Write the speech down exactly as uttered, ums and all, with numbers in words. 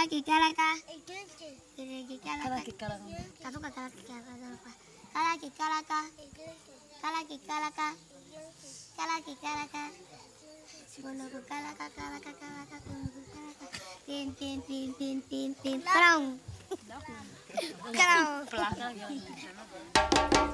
Kalaki kalaka. Ikinci. Kalaki kalaka. Kalaki kalaka. Katuka kalaki kalaka. Kalaki kalaka. Ikinci. Kalaki kalaka. Ikinci. Kalaki kalaka. Kunuku kalaka kalaka kalaka kunuku kalaka. Tin tin tin tin tin tin. Terong. Terong. Belakang.